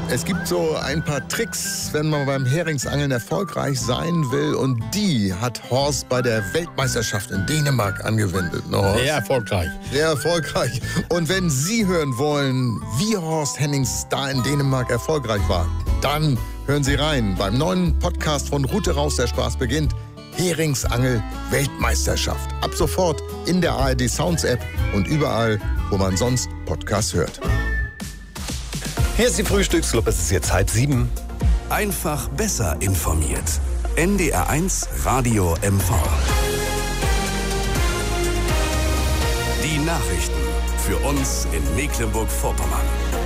Es gibt so ein paar Tricks, wenn man beim Heringsangeln erfolgreich sein will. Und die hat Horst bei der Weltmeisterschaft in Dänemark angewendet. Ne, Horst? Sehr erfolgreich. Sehr erfolgreich. Und wenn Sie hören wollen, wie Horst Hennings da in Dänemark erfolgreich war, dann hören Sie rein beim neuen Podcast von Rute raus, der Spaß beginnt. Heringsangel Weltmeisterschaft. Ab sofort in der ARD Sounds App und überall, wo man sonst Podcasts hört. Hier ist die Frühstücksclub, es ist jetzt 6:30. Einfach besser informiert. NDR1 Radio MV. Die Nachrichten für uns in Mecklenburg-Vorpommern.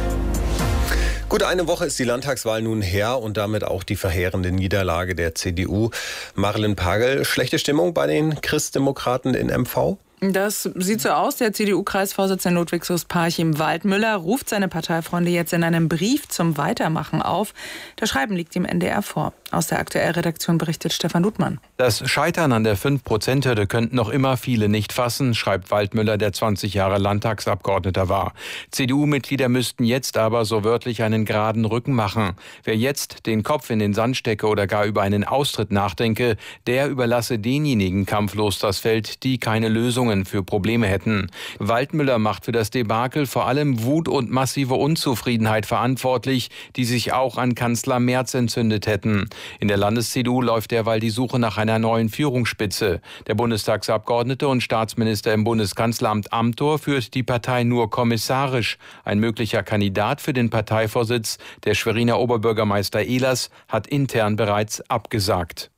Gut, eine Woche ist die Landtagswahl nun her und damit auch die verheerende Niederlage der CDU. Marilyn Pagel, schlechte Stimmung bei den Christdemokraten in MV? Das sieht so aus. Der CDU-Kreisvorsitzende Ludwigslust Parchim Waldmüller ruft seine Parteifreunde jetzt in einem Brief zum Weitermachen auf. Das Schreiben liegt dem NDR vor. Aus der Aktuellredaktion berichtet Stefan Ludmann. Das Scheitern an der 5%-Hürde könnten noch immer viele nicht fassen, schreibt Waldmüller, der 20 Jahre Landtagsabgeordneter war. CDU-Mitglieder müssten jetzt aber so wörtlich einen geraden Rücken machen. Wer jetzt den Kopf in den Sand stecke oder gar über einen Austritt nachdenke, der überlasse denjenigen kampflos das Feld, die keine Lösungen für Probleme hätten. Waldmüller macht für das Debakel vor allem Wut und massive Unzufriedenheit verantwortlich, die sich auch an Kanzler Merz entzündet hätten. In der Landes-CDU läuft derweil die Suche nach einer neuen Führungsspitze. Der Bundestagsabgeordnete und Staatsminister im Bundeskanzleramt Amthor führt die Partei nur kommissarisch. Ein möglicher Kandidat für den Parteivorsitz, der Schweriner Oberbürgermeister Ehlers, hat intern bereits abgesagt.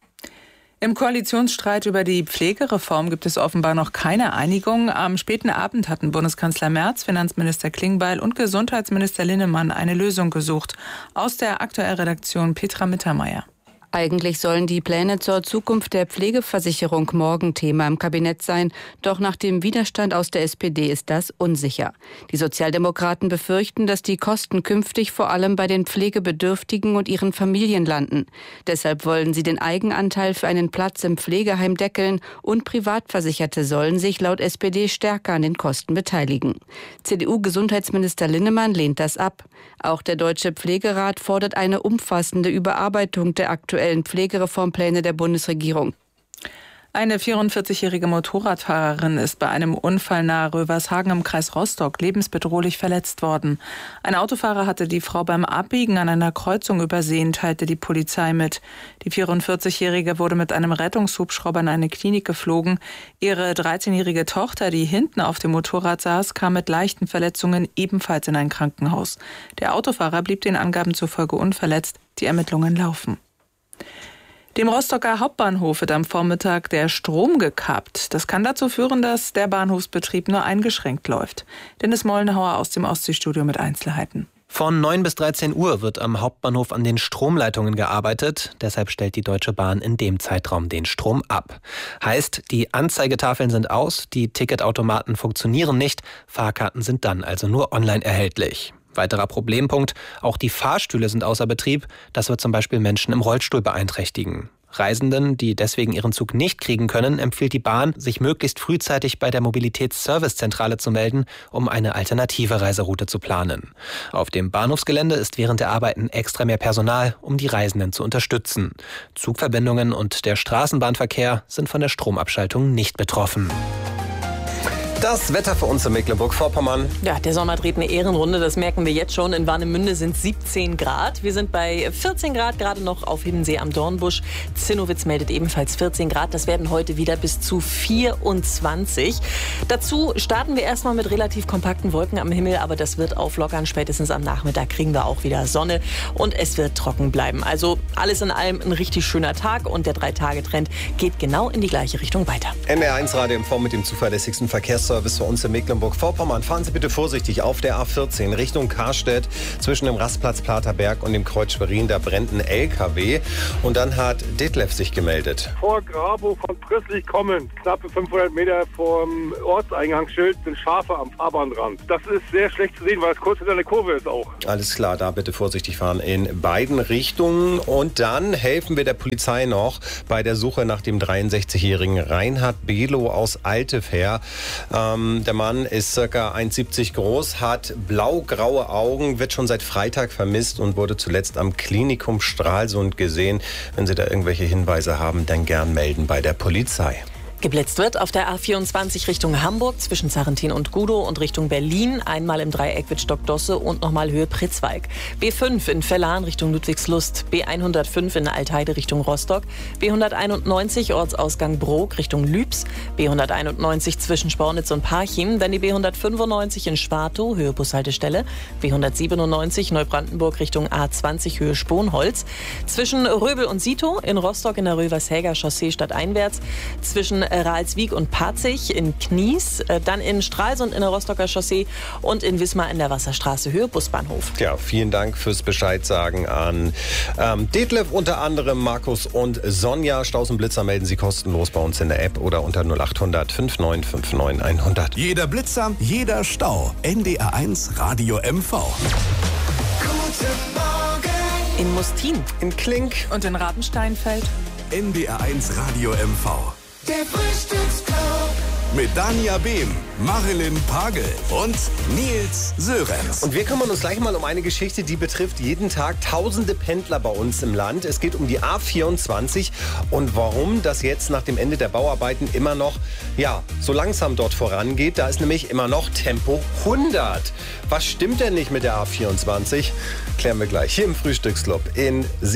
Im Koalitionsstreit über die Pflegereform gibt es offenbar noch keine Einigung. Am späten Abend hatten Bundeskanzler Merz, Finanzminister Klingbeil und Gesundheitsminister Linnemann eine Lösung gesucht. Aus der Aktuellredaktion Petra Mittermeier. Eigentlich sollen die Pläne zur Zukunft der Pflegeversicherung morgen Thema im Kabinett sein. Doch nach dem Widerstand aus der SPD ist das unsicher. Die Sozialdemokraten befürchten, dass die Kosten künftig vor allem bei den Pflegebedürftigen und ihren Familien landen. Deshalb wollen sie den Eigenanteil für einen Platz im Pflegeheim deckeln und Privatversicherte sollen sich laut SPD stärker an den Kosten beteiligen. CDU-Gesundheitsminister Linnemann lehnt das ab. Auch der Deutsche Pflegerat fordert eine umfassende Überarbeitung der aktuellen Pflegereformpläne der Bundesregierung. Eine 44-jährige Motorradfahrerin ist bei einem Unfall nahe Rövershagen im Kreis Rostock lebensbedrohlich verletzt worden. Ein Autofahrer hatte die Frau beim Abbiegen an einer Kreuzung übersehen, teilte die Polizei mit. Die 44-jährige wurde mit einem Rettungshubschrauber in eine Klinik geflogen. Ihre 13-jährige Tochter, die hinten auf dem Motorrad saß, kam mit leichten Verletzungen ebenfalls in ein Krankenhaus. Der Autofahrer blieb den Angaben zufolge unverletzt. Die Ermittlungen laufen. Dem Rostocker Hauptbahnhof wird am Vormittag der Strom gekappt. Das kann dazu führen, dass der Bahnhofsbetrieb nur eingeschränkt läuft. Dennis Mollenhauer aus dem Ostseestudio mit Einzelheiten. Von 9 bis 13 Uhr wird am Hauptbahnhof an den Stromleitungen gearbeitet. Deshalb stellt die Deutsche Bahn in dem Zeitraum den Strom ab. Heißt, die Anzeigetafeln sind aus, die Ticketautomaten funktionieren nicht, Fahrkarten sind dann also nur online erhältlich. Weiterer Problempunkt, auch die Fahrstühle sind außer Betrieb. Das wird zum Beispiel Menschen im Rollstuhl beeinträchtigen. Reisenden, die deswegen ihren Zug nicht kriegen können, empfiehlt die Bahn, sich möglichst frühzeitig bei der Mobilitätsservicezentrale zu melden, um eine alternative Reiseroute zu planen. Auf dem Bahnhofsgelände ist während der Arbeiten extra mehr Personal, um die Reisenden zu unterstützen. Zugverbindungen und der Straßenbahnverkehr sind von der Stromabschaltung nicht betroffen. Das Wetter für uns in Mecklenburg-Vorpommern. Ja, der Sommer dreht eine Ehrenrunde, das merken wir jetzt schon. In Warnemünde sind 17 Grad. Wir sind bei 14 Grad gerade noch auf Hiddensee am Dornbusch. Zinnowitz meldet ebenfalls 14 Grad. Das werden heute wieder bis zu 24. Dazu starten wir erstmal mit relativ kompakten Wolken am Himmel, aber das wird auflockern. Spätestens am Nachmittag kriegen wir auch wieder Sonne und es wird trocken bleiben. Also alles in allem ein richtig schöner Tag und der 3-Tage-Trend geht genau in die gleiche Richtung weiter. NDR1 Radio MV mit dem zuverlässigsten Verkehrsservice für uns in Mecklenburg-Vorpommern. Fahren Sie bitte vorsichtig auf der A14 Richtung Karstedt zwischen dem Rastplatz Platerberg und dem Kreuz Schwerin. Da brennt ein LKW. Und dann hat Detlef sich gemeldet. Vor Grabo von Prisslich kommen, knappe 500 Meter vom Ortseingangsschild, sind Schafe am Fahrbahnrand. Das ist sehr schlecht zu sehen, weil es kurz hinter der Kurve ist auch. Alles klar, da bitte vorsichtig fahren in beiden Richtungen. Und dann helfen wir der Polizei noch bei der Suche nach dem 63-jährigen Reinhard Below aus Altefer. Der Mann ist ca. 1,70 groß, hat blau-graue Augen, wird schon seit Freitag vermisst und wurde zuletzt am Klinikum Stralsund gesehen. Wenn Sie da irgendwelche Hinweise haben, dann gern melden bei der Polizei. Geblitzt wird auf der A24 Richtung Hamburg zwischen Sarrentin und Gudow und Richtung Berlin. Einmal im Dreieck Wittstock-Dosse und nochmal Höhe Pritzwalk. B5 in Vellan Richtung Ludwigslust. B105 in Altheide Richtung Rostock. B191 Ortsausgang Brok Richtung Lübs. B191 zwischen Spornitz und Parchim. Dann die B195 in Schwartow, Höhe Bushaltestelle. B197 Neubrandenburg Richtung A20 Höhe Sponholz. Zwischen Röbel und Sito in Rostock in der Rövershäger Chaussee stadteinwärts. Zwischen Ralswiek und Patzig in Knies, dann in Stralsund in der Rostocker Chaussee und in Wismar in der Wasserstraße Höhe Busbahnhof. Ja, vielen Dank fürs Bescheidsagen an Detlef, unter anderem Markus und Sonja. Staus und Blitzer melden Sie kostenlos bei uns in der App oder unter 0800 5959 100. Jeder Blitzer, jeder Stau. NDR1 Radio MV. Guten Morgen. In Mustin, In Klink Und in Rabensteinfeld? NDR1 Radio MV. Der Frühstücksclub. Mit Dania Behm, Marilyn Pagel und Nils Sörenz. Und wir kümmern uns gleich mal um eine Geschichte, die betrifft jeden Tag tausende Pendler bei uns im Land. Es geht um die A24 und warum das jetzt nach dem Ende der Bauarbeiten immer noch, so langsam dort vorangeht. Da ist nämlich immer noch Tempo 100. Was stimmt denn nicht mit der A24? Klären wir gleich hier im Frühstücksclub in